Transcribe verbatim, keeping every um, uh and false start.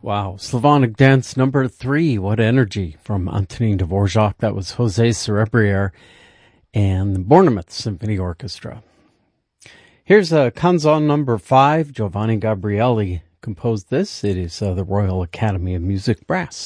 Wow, Slavonic Dance number three, What Energy, from Antonin Dvorak. That was Jose Cerebriere and the Bournemouth Symphony Orchestra. Here's a Canzon number five, Giovanni Gabrieli composed this. It is uh, the Royal Academy of Music Brass.